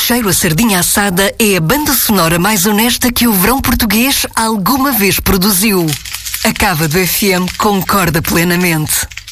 cheiro a sardinha assada é a banda sonora mais honesta que o verão português alguma vez produziu. A Cava do FM concorda plenamente.